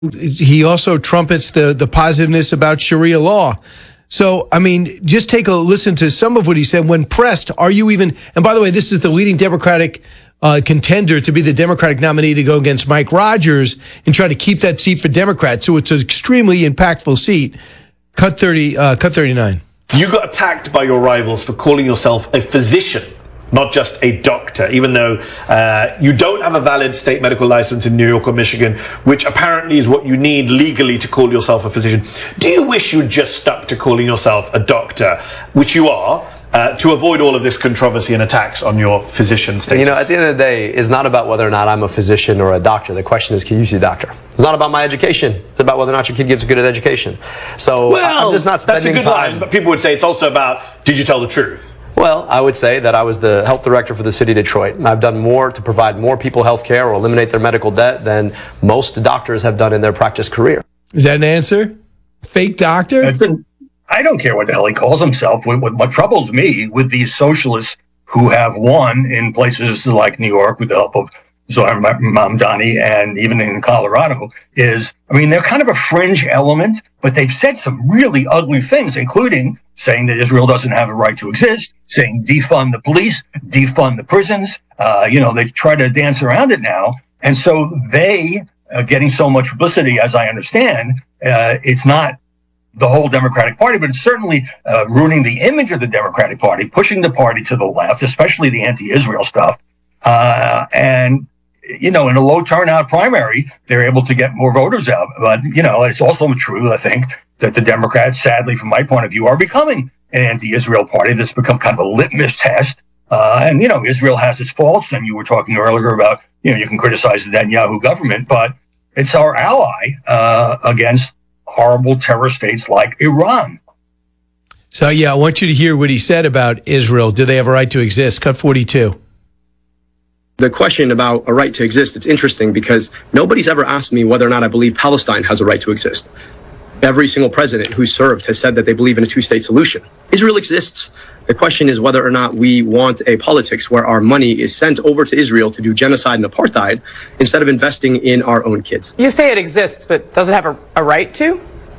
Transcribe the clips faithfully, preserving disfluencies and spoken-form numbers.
he also trumpets the the positiveness about Sharia law. So, I mean, just take a listen to some of what he said when pressed. Are you even, and by the way, this is the leading Democratic uh, contender to be the Democratic nominee to go against Mike Rogers and try to keep that seat for Democrats. So it's an extremely impactful seat. Cut thirty, uh, cut thirty-nine. You got attacked by your rivals for calling yourself a physician, not just a doctor, even though uh, you don't have a valid state medical license in New York or Michigan, which apparently is what you need legally to call yourself a physician. Do you wish you'd just stuck to calling yourself a doctor, which you are, uh, to avoid all of this controversy and attacks on your physician status? You know, at the end of the day, it's not about whether or not I'm a physician or a doctor. The question is, can you see a doctor? It's not about my education. It's about whether or not your kid gets a good education. So well, I'm just not spending that's a good time. line, but people would say it's also about, did you tell the truth? Well, I would say that I was the health director for the city of Detroit, and I've done more to provide more people health care or eliminate their medical debt than most doctors have done in their practice career. Is that an answer? Fake doctor? That's an, I don't care what the hell he calls himself. What, what, what troubles me with these socialists who have won in places like New York with the help of Zohar Mamdani and even in Colorado is, I mean, they're kind of a fringe element, but they've said some really ugly things, including saying that Israel doesn't have a right to exist, saying defund the police, defund the prisons. Uh, you know, they try to dance around it now. And so they are getting so much publicity, as I understand. Uh, it's not the whole Democratic Party, but it's certainly uh, ruining the image of the Democratic Party, pushing the party to the left, especially the anti-Israel stuff. Uh, and you know, in a low turnout primary, they're able to get more voters out. But, you know, it's also true, I think, that the Democrats, sadly, from my point of view, are becoming an anti-Israel party that's become kind of a litmus test. Uh, and, you know, Israel has its faults. And you were talking earlier about, you know, you can criticize the Netanyahu government, but it's our ally uh, against horrible terror states like Iran. So, yeah, I want you to hear what he said about Israel. Do they have a right to exist? Cut forty-two. The question about a right to exist, it's interesting because nobody's ever asked me whether or not I believe Palestine has a right to exist. Every single president who served has said that they believe in a two-state solution. Israel exists. The question is whether or not we want a politics where our money is sent over to Israel to do genocide and apartheid instead of investing in our own kids. You say it exists, but does it have a, a right to?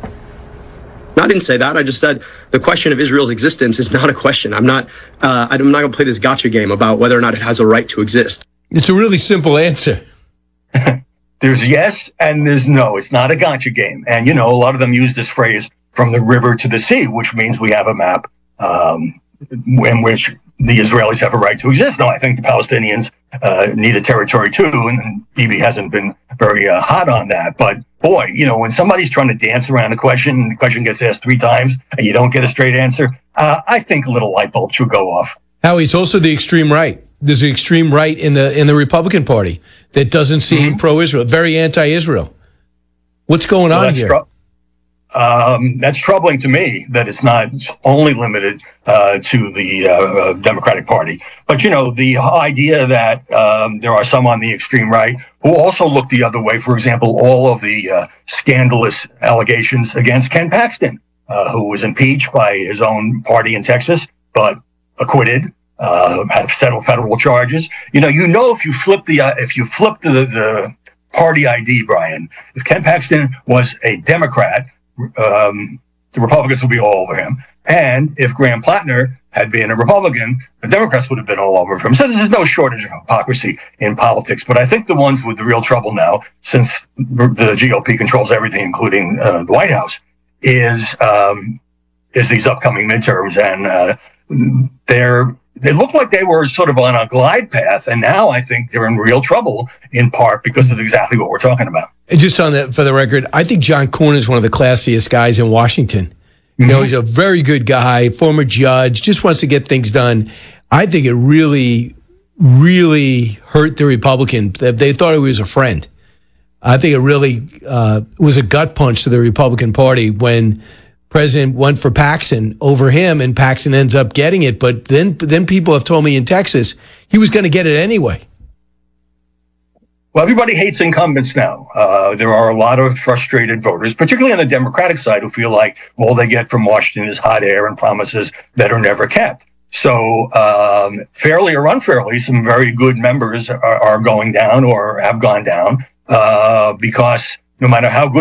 No, I didn't say that. I just said the question of Israel's existence is not a question. I'm not, uh, I'm not going to play this gotcha game about whether or not it has a right to exist. It's a really simple answer. There's yes and there's no. It's not a gotcha game. And, you know, a lot of them use this phrase from the river to the sea, which means we have a map um, in which the Israelis have a right to exist. Now, I think the Palestinians uh, need a territory too, and, and Bibi hasn't been very uh, hot on that. But boy, you know, when somebody's trying to dance around a question, and the question gets asked three times, and you don't get a straight answer, uh, I think a little light bulb should go off. Howie, it's also the extreme right. There's an extreme right in the in the Republican Party that doesn't seem mm-hmm. pro-Israel, very anti-Israel. What's going well, on here? Tr- um, that's troubling to me that it's not only limited uh, to the uh, Democratic Party. But, you know, the idea that um, there are some on the extreme right who also look the other way. For example, all of the uh, scandalous allegations against Ken Paxton, uh, who was impeached by his own party in Texas, but acquitted. Uh, had settled federal charges. You know, you know, if you flip the uh, if you flip the the party I D, Brian, if Ken Paxton was a Democrat, um, the Republicans would be all over him. And if Graham Plattner had been a Republican, the Democrats would have been all over him. So there's no shortage of hypocrisy in politics. But I think the ones with the real trouble now, since the G O P controls everything, including uh, the White House, is um, is these upcoming midterms, and uh, they're. They look like they were sort of on a glide path, and now I think they're in real trouble, in part because of exactly what we're talking about. And just on the, for the record, I think John Cornyn is one of the classiest guys in Washington. Mm-hmm. You know, he's a very good guy, former judge, just wants to get things done. I think it really, really hurt the Republicans. They thought he was a friend. I think it really uh, was a gut punch to the Republican Party when President went for Paxton over him, and Paxton ends up getting it. But then, then people have told me in Texas he was going to get it anyway. Well, everybody hates incumbents now. Uh, there are a lot of frustrated voters, particularly on the Democratic side, who feel like all they get from Washington is hot air and promises that are never kept. So, um, fairly or unfairly, some very good members are, are going down or have gone down uh, because no matter how good